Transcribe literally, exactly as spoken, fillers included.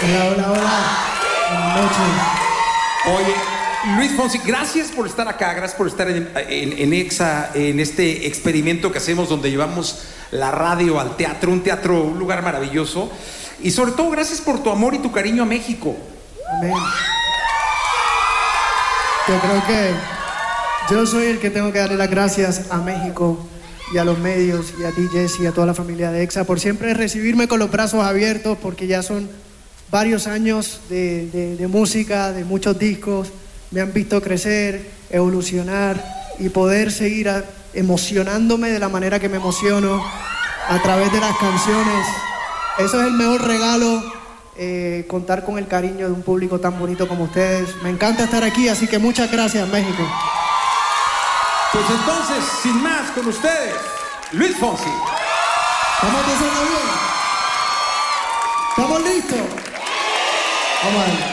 Hola, hola, hola. Buenas noches. Oye, Luis Fonsi, gracias por estar acá, gracias por estar en, en, en EXA, en este experimento que hacemos donde llevamos la radio al teatro, un teatro, un lugar maravilloso. Y sobre todo, gracias por tu amor y tu cariño a México. Amén. Yo creo que yo soy el que tengo que darle las gracias a México y a los medios y a D Js y a toda la familia de EXA por siempre recibirme con los brazos abiertos, porque ya son varios años de, de, de música, de muchos discos. Me han visto crecer, evolucionar y poder seguir a, emocionándome de la manera que me emociono a través de las canciones. Eso es el mejor regalo, eh, contar con el cariño de un público tan bonito como ustedes. Me encanta estar aquí, así que muchas gracias, México. Pues entonces, sin más, con ustedes, Luis Fonsi. ¿Estamos pasando bien? ¿Estamos listos? Vamos a ver.